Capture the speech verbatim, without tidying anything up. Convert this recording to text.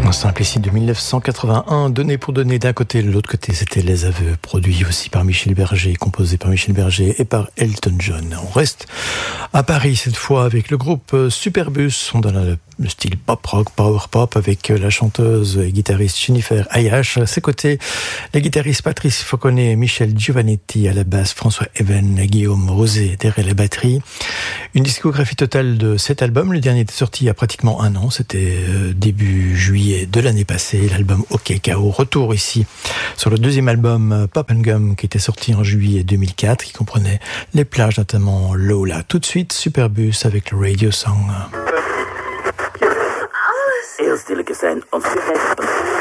Simplicite de mille neuf cent quatre-vingt-un, donné pour donner d'un côté, de l'autre côté, c'était Les Aveux, produit aussi par Michel Berger, composé par Michel Berger et par Elton John. On reste à Paris cette fois avec le groupe Superbus, on donne le style pop rock, power pop avec la chanteuse et guitariste Jennifer Ayash. À ses côtés, les guitaristes Patrice Fauconnet et Michel Giovannetti à la basse, François Even et Guillaume Rosé derrière la batterie. Une discographie totale de sept albums. Le dernier était sorti il y a pratiquement un an, c'était début juillet de l'année passée, l'album OK K O. Retour ici sur le deuxième album Pop and Gum qui était sorti en juillet deux mille quatre, qui comprenait les plages, notamment Lola. Tout de suite, Superbus avec le Radio Song. Heel stilletjes zijn ons gerecht.